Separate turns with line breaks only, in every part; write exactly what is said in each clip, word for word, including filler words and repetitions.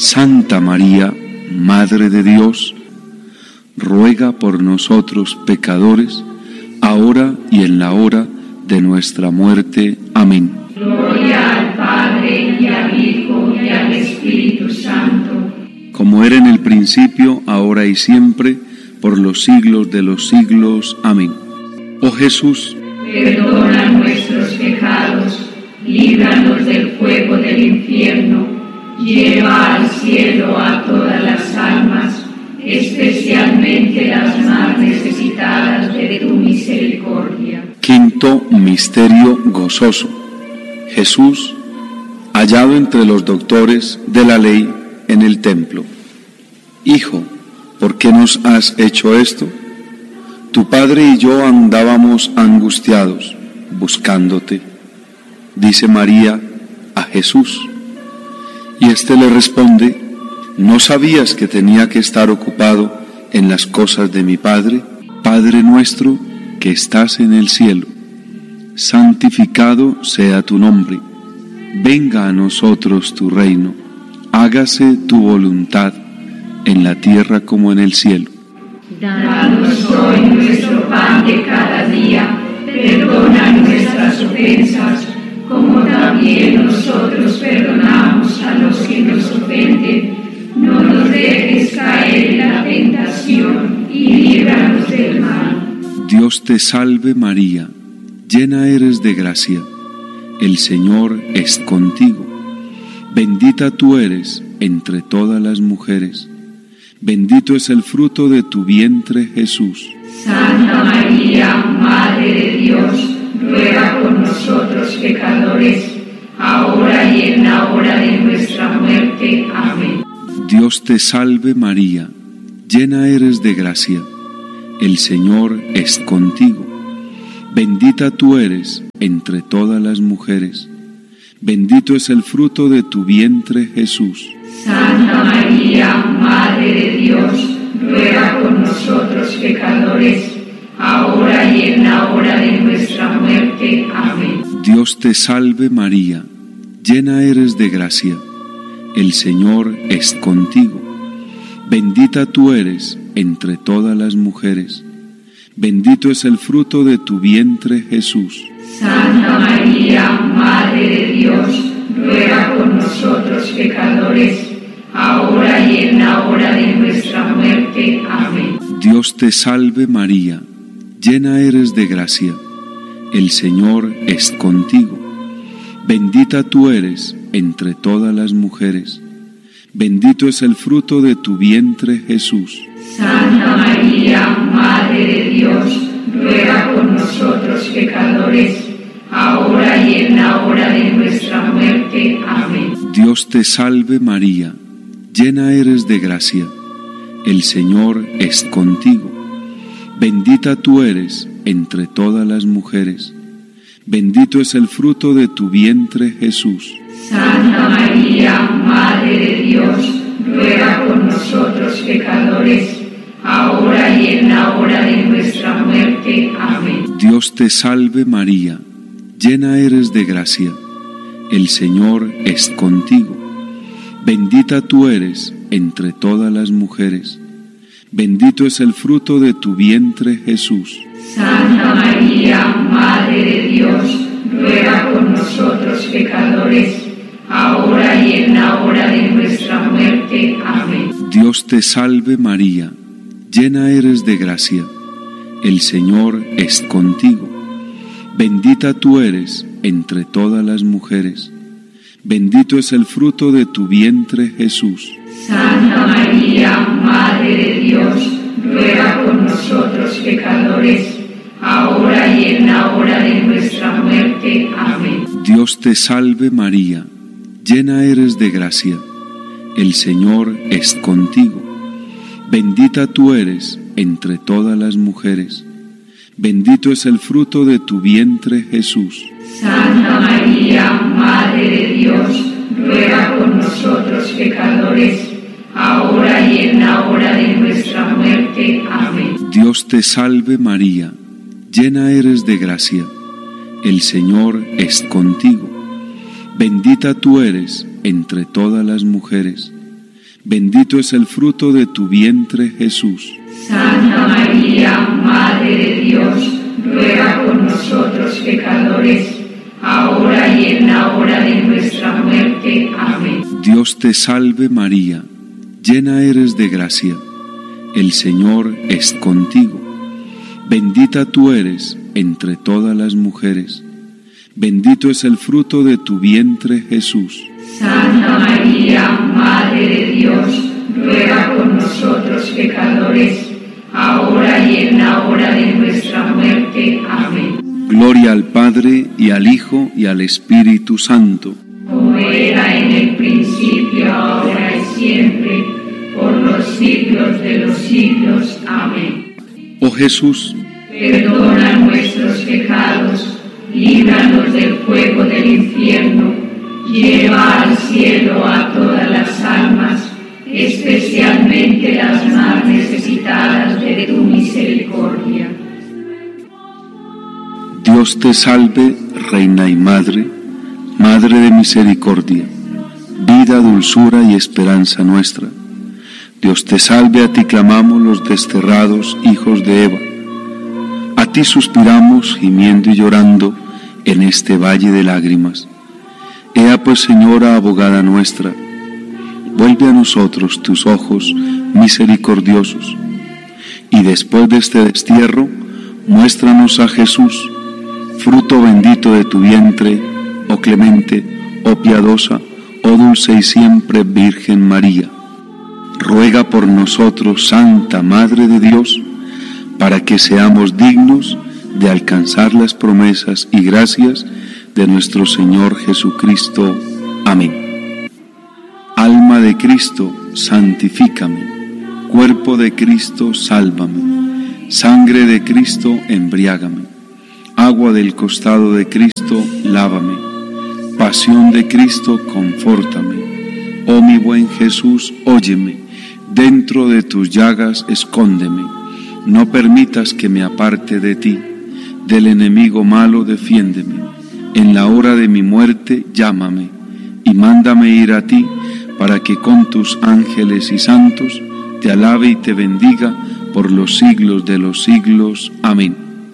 Santa María, Madre de Dios, ruega por nosotros pecadores, ahora y en la hora de nuestra muerte. Amén.
Gloria al Padre, y al Hijo, y al Espíritu Santo.
Como era en el principio, ahora y siempre, por los siglos de los siglos. Amén. Oh Jesús,
perdona nuestros pecados, líbranos del fuego del infierno, lleva al cielo a todas las almas, especialmente las más necesitadas de tu misericordia.
Quinto misterio gozoso. Jesús, hallado entre los doctores de la ley en el templo. Hijo, ¿por qué nos has hecho esto? Tu padre y yo andábamos angustiados, buscándote. Dice María a Jesús. Y éste le responde: ¿no sabías que tenía que estar ocupado en las cosas de mi Padre? Padre nuestro que estás en el cielo, santificado sea tu nombre. Venga a nosotros tu reino. Hágase tu voluntad en la tierra como en el cielo.
Danos hoy nuestro pan de cada día. Perdona nuestras ofensas, como también nosotros perdonamos a los que nos ofenden. No nos dejes caer en la tentación y líbranos del mal.
Dios te salve María, llena eres de gracia, el Señor es contigo. Bendita tú eres entre todas las mujeres, bendito es el fruto de tu vientre Jesús.
Santa María, Madre de Dios, ruega por nosotros pecadores, ahora y en la hora de nuestra muerte. Amén.
Dios te salve María, llena eres de gracia, el Señor es contigo. Bendita tú eres entre todas las mujeres, bendito es el fruto de tu vientre Jesús.
Santa María, Madre de Dios, ruega por nosotros pecadores, ahora y en la hora de nuestra muerte. Amén.
Dios te salve María, llena eres de gracia, el Señor es contigo. Bendita tú eres entre todas las mujeres, bendito es el fruto de tu vientre Jesús.
Santa María, Madre de Dios, ruega por nosotros pecadores, ahora y en la hora de nuestra muerte. Amén.
Dios te salve María, llena eres de gracia, el Señor es contigo. Bendita tú eres entre todas las mujeres, bendito es el fruto de tu vientre Jesús.
Santa María, Madre de Dios, ruega por nosotros pecadores, ahora y en la hora de nuestra muerte. Amén.
Dios te salve María, llena eres de gracia, el Señor es contigo. Bendita tú eres entre todas las mujeres, bendito es el fruto de tu vientre Jesús.
Santa María, Madre de Dios, ruega por nosotros pecadores, ahora y en la hora de nuestra muerte. Amén.
Dios te salve María, llena eres de gracia, el Señor es contigo. Bendita tú eres entre todas las mujeres, bendito es el fruto de tu vientre Jesús.
Santa María, Madre de Dios, ruega por nosotros pecadores, ahora y en la hora de nuestra muerte. Amén.
Dios te salve María, llena eres de gracia, el Señor es contigo. Bendita tú eres entre todas las mujeres, bendito es el fruto de tu vientre Jesús.
Santa María, Madre de Dios, ruega por nosotros pecadores, ahora y en la hora de nuestra muerte. Amén.
Dios te salve María, llena eres de gracia, el Señor es contigo. Bendita tú eres entre todas las mujeres, bendito es el fruto de tu vientre Jesús.
Santa María, Madre de Dios, ruega por nosotros pecadores, ahora y en la hora de nuestra muerte. Amén.
Dios te salve María, llena eres de gracia, el Señor es contigo. Bendita tú eres entre todas las mujeres, Bendito es el fruto de tu vientre, Jesús.
Santa María, Madre de Dios, ruega por nosotros pecadores, ahora y en la hora de nuestra muerte. Amén.
Dios te salve María, llena eres de gracia, el Señor es contigo. Bendita tú eres entre todas las mujeres, bendito es el fruto de tu vientre, Jesús.
Santa María, Madre de Dios, ruega por nosotros pecadores, ahora y en la hora de nuestra muerte. Amén.
Gloria al Padre, y al Hijo, y al Espíritu Santo.
Como era en el principio, ahora y siempre, por los siglos de los siglos. Amén.
Oh Jesús,
perdona nuestros pecados, líbranos del fuego del infierno, lleva al cielo a todas las almas, especialmente las más necesitadas de tu misericordia.
Dios te salve, Reina y Madre, Madre de misericordia, vida, dulzura y esperanza nuestra. Dios te salve, a ti clamamos los desterrados hijos de Eva. A ti suspiramos, gimiendo y llorando, en este valle de lágrimas. Ea pues, Señora, abogada nuestra, vuelve a nosotros tus ojos misericordiosos, y después de este destierro, muéstranos a Jesús, fruto bendito de tu vientre, oh clemente, oh piadosa, oh dulce y siempre Virgen María. Ruega por nosotros, Santa Madre de Dios, para que seamos dignos de alcanzar las promesas y gracias de nuestro Señor Jesucristo. Amén. Alma de Cristo, santifícame. Cuerpo de Cristo, sálvame. Sangre de Cristo, embriágame. Agua del costado de Cristo, lávame. Pasión de Cristo, confórtame. Oh mi buen Jesús, óyeme. Dentro de tus llagas, escóndeme. No permitas que me aparte de ti. Del enemigo malo, defiéndeme. En la hora de mi muerte, llámame. Y mándame ir a ti, para que con tus ángeles y santos te alabe y te bendiga por los siglos de los siglos. Amén.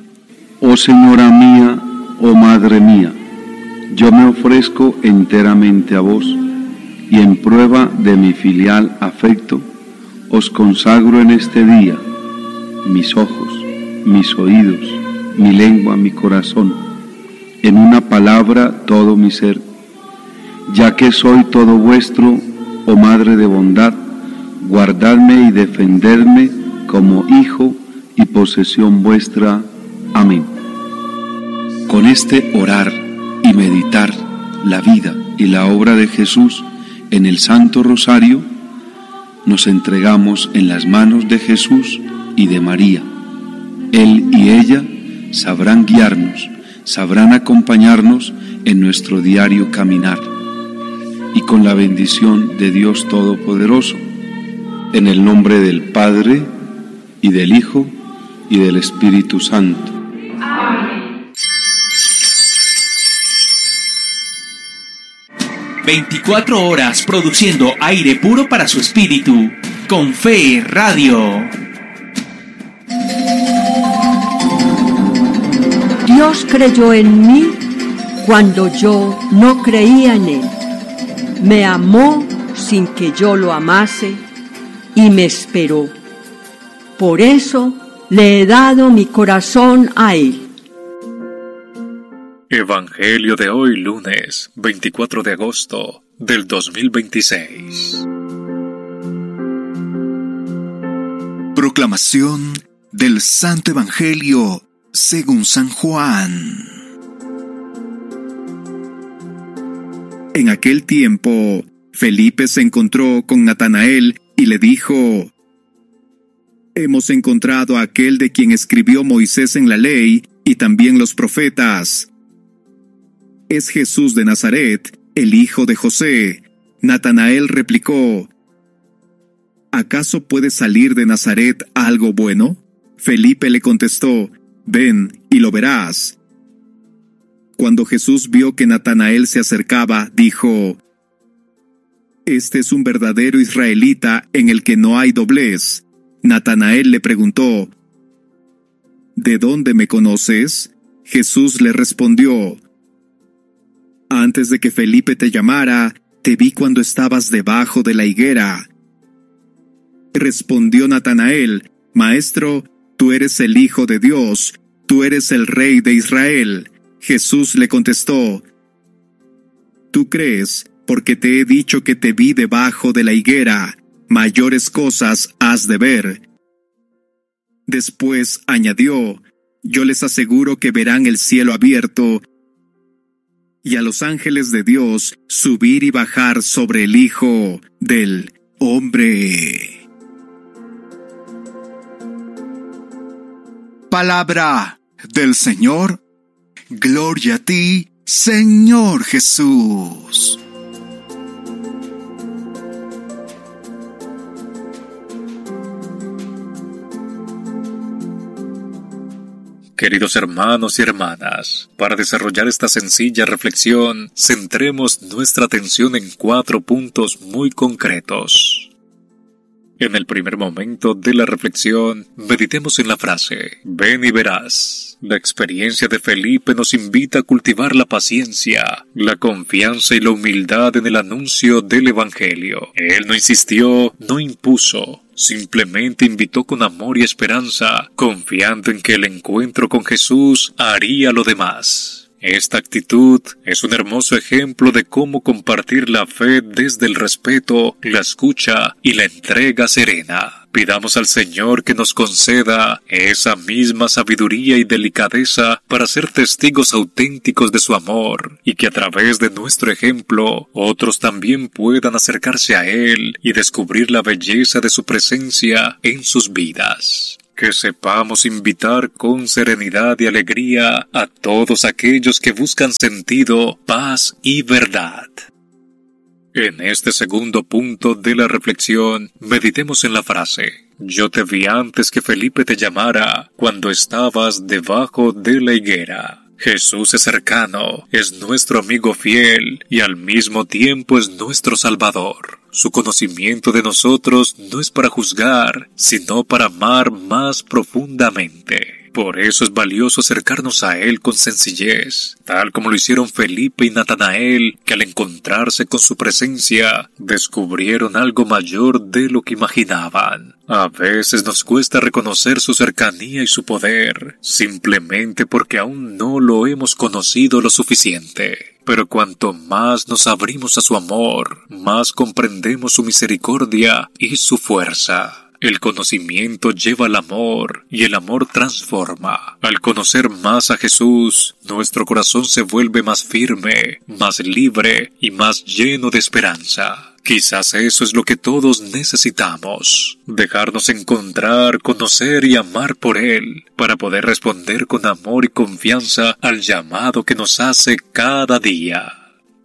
Oh Señora mía, oh Madre mía, yo me ofrezco enteramente a vos, y en prueba de mi filial afecto, os consagro en este día mis ojos, mis oídos, mi lengua, mi corazón, en una palabra todo mi ser, ya que soy todo vuestro, oh Madre de bondad, guardadme y defendedme como hijo y posesión vuestra. Amén. Con este orar y meditar la vida y la obra de Jesús en el Santo Rosario, nos entregamos en las manos de Jesús y de María. Él y ella sabrán guiarnos, sabrán acompañarnos en nuestro diario caminar. Y con la bendición de Dios Todopoderoso, en el nombre del Padre, y del Hijo, y del Espíritu Santo.
Amén.
veinticuatro horas produciendo aire puro para su espíritu. Con Fe Radio.
Dios creyó en mí cuando yo no creía en Él. Me amó sin que yo lo amase y me esperó. Por eso le he dado mi corazón a Él.
Evangelio de hoy, lunes veinticuatro de agosto del dos mil veintiséis.
Proclamación del Santo Evangelio según San Juan. En aquel tiempo, Felipe se encontró con Natanael y le dijo: Hemos encontrado a aquel de quien escribió Moisés en la ley y también los profetas. Es Jesús de Nazaret, el hijo de José. Natanael replicó: ¿Acaso puede salir de Nazaret algo bueno? Felipe le contestó: Ven y lo verás. Cuando Jesús vio que Natanael se acercaba, dijo: Este es un verdadero israelita en el que no hay doblez. Natanael le preguntó: ¿De dónde me conoces? Jesús le respondió: Antes de que Felipe te llamara, te vi cuando estabas debajo de la higuera. Respondió Natanael: Maestro, tú eres el Hijo de Dios, tú eres el Rey de Israel. Jesús le contestó: Tú crees, porque te he dicho que te vi debajo de la higuera. Mayores cosas has de ver. Después añadió: Yo les aseguro que verán el cielo abierto y a los ángeles de Dios subir y bajar sobre el Hijo del Hombre.
Palabra del Señor. Gloria a ti, Señor Jesús.
Queridos hermanos y hermanas, para desarrollar esta sencilla reflexión, centremos nuestra atención en cuatro puntos muy concretos. En el primer momento de la reflexión, meditemos en la frase: ven y verás. La experiencia de Felipe nos invita a cultivar la paciencia, la confianza y la humildad en el anuncio del Evangelio. Él no insistió, no impuso. Simplemente invitó con amor y esperanza, confiando en que el encuentro con Jesús haría lo demás. Esta actitud es un hermoso ejemplo de cómo compartir la fe desde el respeto, la escucha y la entrega serena. Pidamos al Señor que nos conceda esa misma sabiduría y delicadeza para ser testigos auténticos de su amor, y que a través de nuestro ejemplo otros también puedan acercarse a Él y descubrir la belleza de su presencia en sus vidas. Que sepamos invitar con serenidad y alegría a todos aquellos que buscan sentido, paz y verdad. En este segundo punto de la reflexión, meditemos en la frase: yo te vi antes que Felipe te llamara, cuando estabas debajo de la higuera. Jesús es cercano, es nuestro amigo fiel y al mismo tiempo es nuestro Salvador. Su conocimiento de nosotros no es para juzgar, sino para amar más profundamente. Por eso es valioso acercarnos a Él con sencillez, tal como lo hicieron Felipe y Natanael, que al encontrarse con su presencia, descubrieron algo mayor de lo que imaginaban. A veces nos cuesta reconocer su cercanía y su poder, simplemente porque aún no lo hemos conocido lo suficiente. Pero cuanto más nos abrimos a su amor, más comprendemos su misericordia y su fuerza. El conocimiento lleva al amor, y el amor transforma. Al conocer más a Jesús, nuestro corazón se vuelve más firme, más libre y más lleno de esperanza. Quizás eso es lo que todos necesitamos: dejarnos encontrar, conocer y amar por Él, para poder responder con amor y confianza al llamado que nos hace cada día.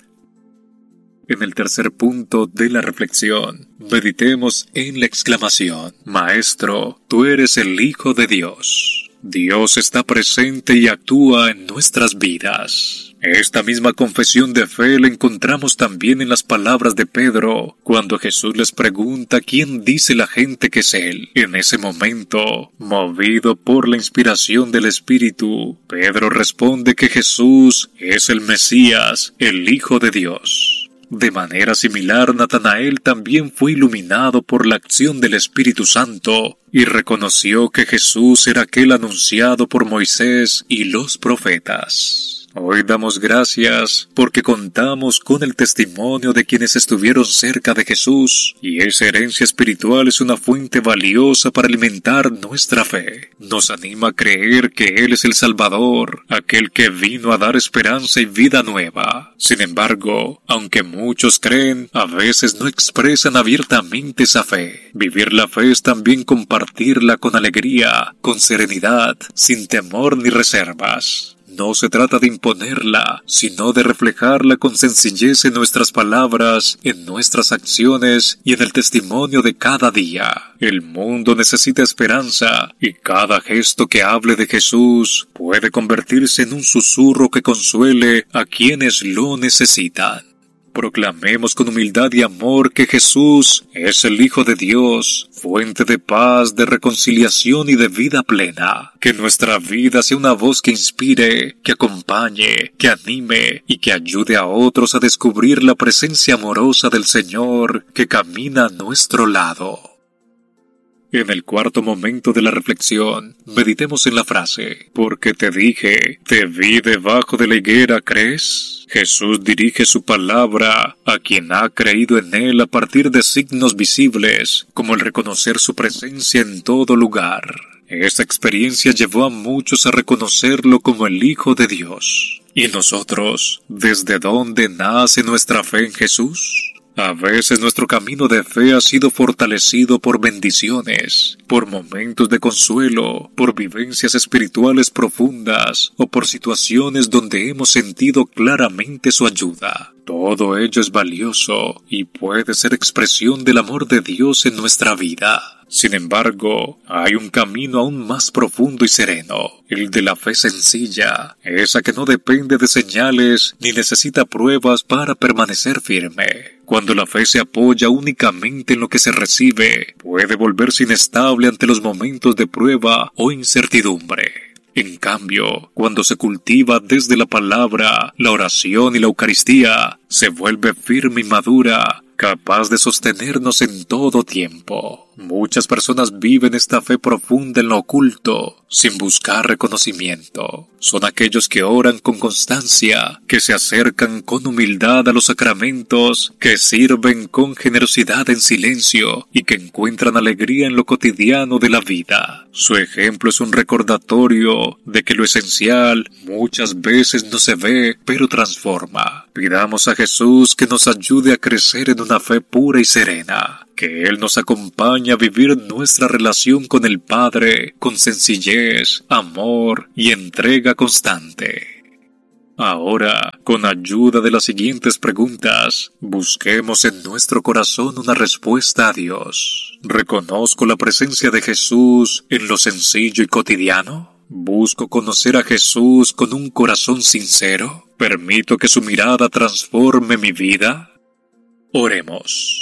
En el tercer punto de la reflexión, meditemos en la exclamación: Maestro, tú eres el Hijo de Dios. Dios está presente y actúa en nuestras vidas. Esta misma confesión de fe la encontramos también en las palabras de Pedro, cuando Jesús les pregunta quién dice la gente que es Él. En ese momento, movido por la inspiración del Espíritu, Pedro responde que Jesús es el Mesías, el Hijo de Dios. De manera similar, Natanael también fue iluminado por la acción del Espíritu Santo y reconoció que Jesús era aquel anunciado por Moisés y los profetas. Hoy damos gracias porque contamos con el testimonio de quienes estuvieron cerca de Jesús, y esa herencia espiritual es una fuente valiosa para alimentar nuestra fe. Nos anima a creer que Él es el Salvador, aquel que vino a dar esperanza y vida nueva. Sin embargo, aunque muchos creen, a veces no expresan abiertamente esa fe. Vivir la fe es también compartirla con alegría, con serenidad, sin temor ni reservas. No se trata de imponerla, sino de reflejarla con sencillez en nuestras palabras, en nuestras acciones y en el testimonio de cada día. El mundo necesita esperanza, y cada gesto que hable de Jesús puede convertirse en un susurro que consuele a quienes lo necesitan. Proclamemos con humildad y amor que Jesús es el Hijo de Dios, fuente de paz, de reconciliación y de vida plena. Que nuestra vida sea una voz que inspire, que acompañe, que anime y que ayude a otros a descubrir la presencia amorosa del Señor que camina a nuestro lado. En el cuarto momento de la reflexión, meditemos en la frase, porque te dije, te vi debajo de la higuera, ¿crees? Jesús dirige su palabra a quien ha creído en él a partir de signos visibles, como el reconocer su presencia en todo lugar. Esta experiencia llevó a muchos a reconocerlo como el Hijo de Dios. ¿Y nosotros, desde dónde nace nuestra fe en Jesús? A veces nuestro camino de fe ha sido fortalecido por bendiciones, por momentos de consuelo, por vivencias espirituales profundas o por situaciones donde hemos sentido claramente su ayuda. Todo ello es valioso y puede ser expresión del amor de Dios en nuestra vida. Sin embargo, hay un camino aún más profundo y sereno, el de la fe sencilla, esa que no depende de señales ni necesita pruebas para permanecer firme. Cuando la fe se apoya únicamente en lo que se recibe, puede volverse inestable ante los momentos de prueba o incertidumbre. En cambio, cuando se cultiva desde la palabra, la oración y la Eucaristía, se vuelve firme y madura, capaz de sostenernos en todo tiempo. Muchas personas viven esta fe profunda en lo oculto, sin buscar reconocimiento. Son aquellos que oran con constancia, que se acercan con humildad a los sacramentos, que sirven con generosidad en silencio y que encuentran alegría en lo cotidiano de la vida. Su ejemplo es un recordatorio de que lo esencial muchas veces no se ve, pero transforma. Pidamos a Jesús que nos ayude a crecer en una fe pura y serena, que Él nos acompañe a vivir nuestra relación con el Padre con sencillez, amor y entrega constante. Ahora, con ayuda de las siguientes preguntas, busquemos en nuestro corazón una respuesta a Dios. ¿Reconozco la presencia de Jesús en lo sencillo y cotidiano? ¿Busco conocer a Jesús con un corazón sincero? ¿Permito que su mirada transforme mi vida? Oremos.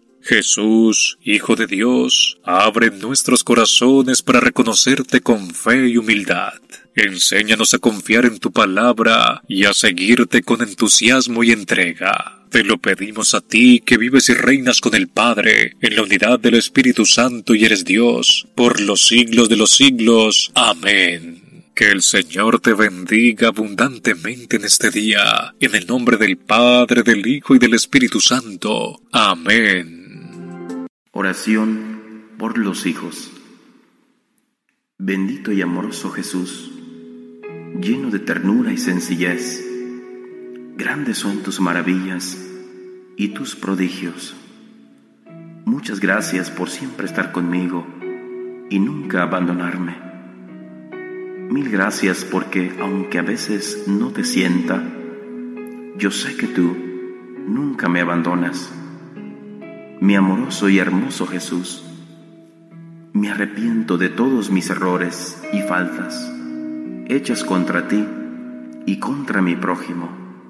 Jesús, Hijo de Dios, abre nuestros corazones para reconocerte con fe y humildad. Enséñanos a confiar en tu palabra y a seguirte con entusiasmo y entrega. Te lo pedimos a ti, que vives y reinas con el Padre, en la unidad del Espíritu Santo y eres Dios, por los siglos de los siglos. Amén. Que el Señor te bendiga abundantemente en este día, en el nombre del Padre, del Hijo y del Espíritu Santo. Amén.
Oración por los hijos. Bendito y amoroso Jesús, lleno de ternura y sencillez, grandes son tus maravillas y tus prodigios. Muchas gracias por siempre estar conmigo y nunca abandonarme. Mil gracias porque, aunque a veces no te sienta, yo sé que tú nunca me abandonas. Mi amoroso y hermoso Jesús, me arrepiento de todos mis errores y faltas, hechas contra ti y contra mi prójimo.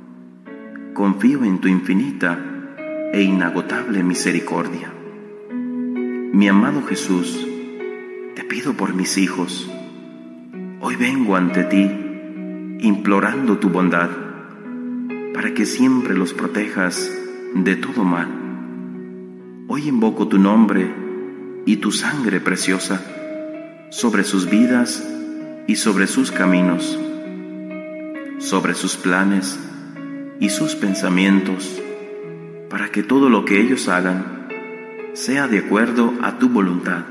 Confío en tu infinita e inagotable misericordia. Mi amado Jesús, te pido por mis hijos. Hoy vengo ante ti, implorando tu bondad, para que siempre los protejas de todo mal. Hoy invoco tu nombre y tu sangre preciosa sobre sus vidas y sobre sus caminos, sobre sus planes y sus pensamientos, para que todo lo que ellos hagan sea de acuerdo a tu voluntad.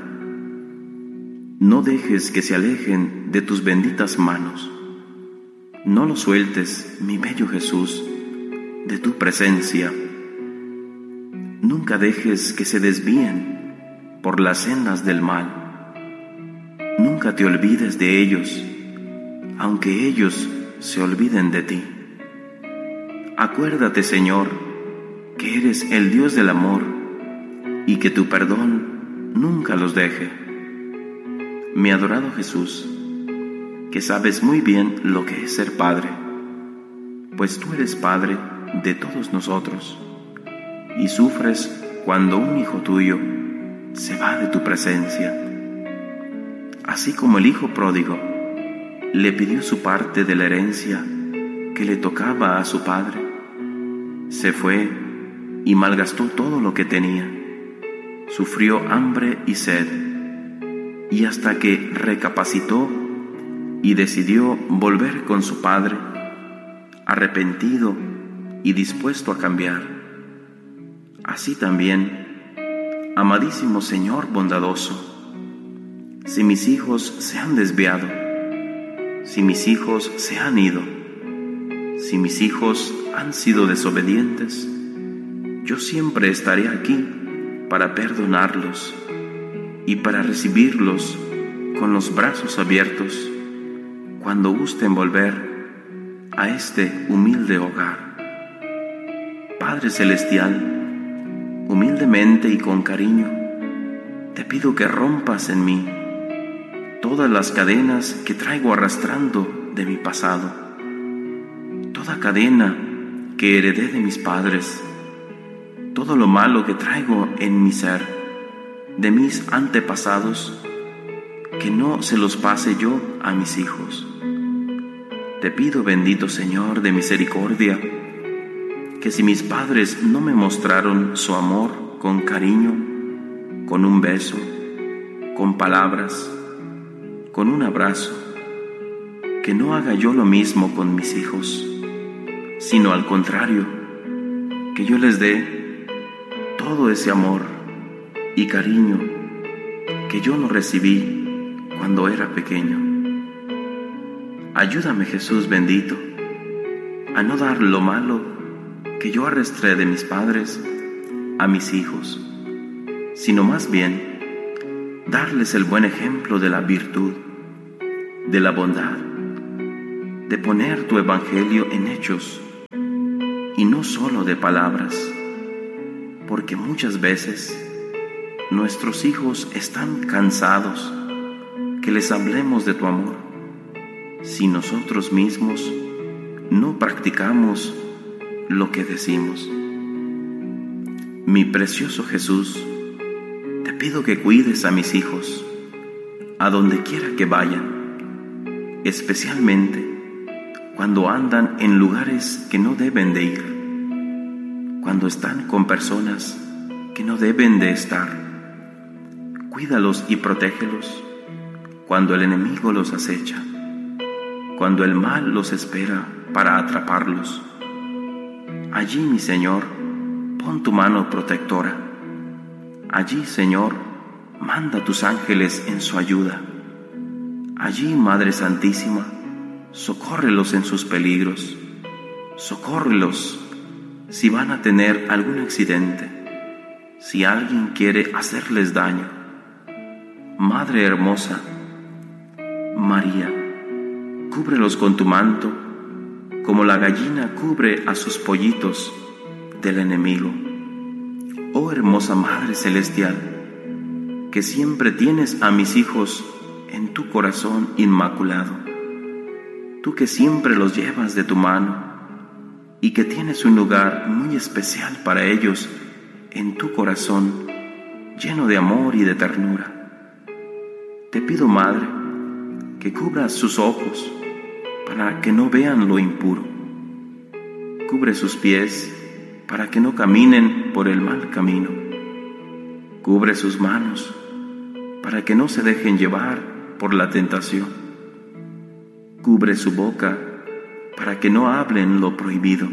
No dejes que se alejen de tus benditas manos. No los sueltes, mi bello Jesús, de tu presencia. Nunca dejes que se desvíen por las sendas del mal. Nunca te olvides de ellos, aunque ellos se olviden de ti. Acuérdate, Señor, que eres el Dios del amor y que tu perdón nunca los deje. Mi adorado Jesús, que sabes muy bien lo que es ser padre, pues tú eres Padre de todos nosotros y sufres cuando un hijo tuyo se va de tu presencia. Así como el hijo pródigo le pidió su parte de la herencia que le tocaba a su padre, se fue y malgastó todo lo que tenía, sufrió hambre y sed, y hasta que recapacitó y decidió volver con su padre, arrepentido y dispuesto a cambiar. Así también, amadísimo Señor bondadoso, si mis hijos se han desviado, si mis hijos se han ido, si mis hijos han sido desobedientes, yo siempre estaré aquí para perdonarlos y para recibirlos con los brazos abiertos cuando gusten volver a este humilde hogar. Padre Celestial, humildemente y con cariño, te pido que rompas en mí todas las cadenas que traigo arrastrando de mi pasado, toda cadena que heredé de mis padres, todo lo malo que traigo en mi ser, de mis antepasados, que no se los pase yo a mis hijos. Te pido, bendito Señor de misericordia, que si mis padres no me mostraron su amor con cariño, con un beso, con palabras, con un abrazo, que no haga yo lo mismo con mis hijos, sino al contrario, que yo les dé todo ese amor y cariño que yo no recibí cuando era pequeño. Ayúdame, Jesús bendito, a no dar lo malo que yo arrastré de mis padres a mis hijos, sino más bien darles el buen ejemplo de la virtud, de la bondad, de poner tu evangelio en hechos y no solo de palabras, porque muchas veces nuestros hijos están cansados que les hablemos de tu amor si nosotros mismos no practicamos lo que decimos. Mi precioso Jesús, te pido que cuides a mis hijos a donde quiera que vayan, especialmente cuando andan en lugares que no deben de ir, cuando están con personas que no deben de estar. Cuídalos y protégelos cuando el enemigo los acecha, cuando el mal los espera para atraparlos. Allí, mi Señor, pon tu mano protectora. Allí, Señor, manda tus ángeles en su ayuda. Allí, Madre Santísima, socórrelos en sus peligros. Socórrelos si van a tener algún accidente, si alguien quiere hacerles daño. Madre hermosa, María, cúbrelos con tu manto, como la gallina cubre a sus pollitos del enemigo. Oh hermosa Madre Celestial, que siempre tienes a mis hijos en tu corazón inmaculado, tú que siempre los llevas de tu mano y que tienes un lugar muy especial para ellos en tu corazón, lleno de amor y de ternura. Te pido, Madre, que cubras sus ojos para que no vean lo impuro. Cubre sus pies para que no caminen por el mal camino. Cubre sus manos para que no se dejen llevar por la tentación. Cubre su boca para que no hablen lo prohibido.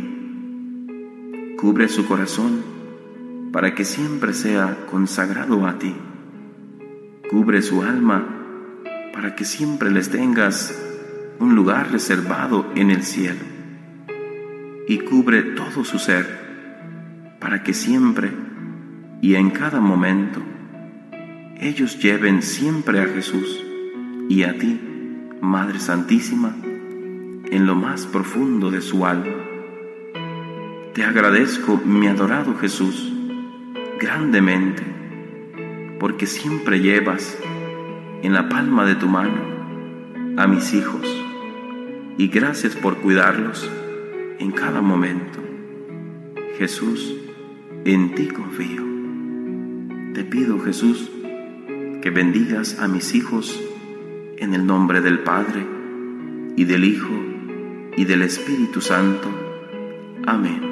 Cubre su corazón para que siempre sea consagrado a ti. Cubre su alma para que siempre les tengas un lugar reservado en el cielo. Y cubre todo su ser para que siempre y en cada momento ellos lleven siempre a Jesús y a ti, Madre Santísima, en lo más profundo de su alma. Te agradezco, mi adorado Jesús, grandemente, porque siempre llevas en la palma de tu mano a mis hijos, y gracias por cuidarlos en cada momento. Jesús, en ti confío. Te pido, Jesús, que bendigas a mis hijos en el nombre del Padre, y del Hijo, y del Espíritu Santo. Amén.